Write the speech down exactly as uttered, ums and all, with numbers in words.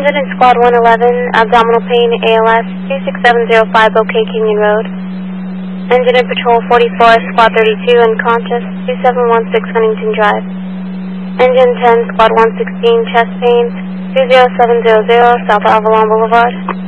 Transit in Squad one eleven, abdominal pain, A L S, two six seven zero five OK Canyon Road. Engine in Patrol forty-four, Squad thirty-two, unconscious, two seven one six Huntington Drive. Engine ten, Squad one sixteen, chest pain, two zero seven zero zero, South Avalon Boulevard.